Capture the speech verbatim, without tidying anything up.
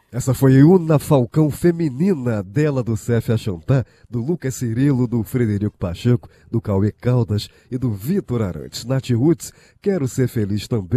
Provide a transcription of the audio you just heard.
Essa foi Una Falcão Feminina, dela do Cef Achantá, do Lucas Cirilo, do Frederico Pacheco, do Cauê Caldas e do Vitor Arantes. Nath Roots, Quero Ser Feliz também.